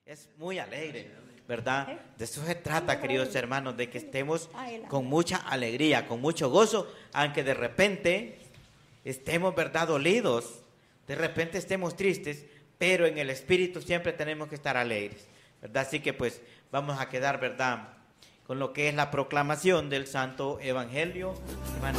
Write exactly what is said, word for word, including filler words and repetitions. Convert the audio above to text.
es muy alegre, ¿verdad? De eso se trata, queridos hermanos, de que estemos con mucha alegría, con mucho gozo, aunque de repente estemos, ¿verdad?, dolidos, de repente estemos tristes, pero en el espíritu siempre tenemos que estar alegres, ¿verdad? Así que pues vamos a quedar, ¿verdad?, con lo que es la proclamación del Santo Evangelio. Hermano.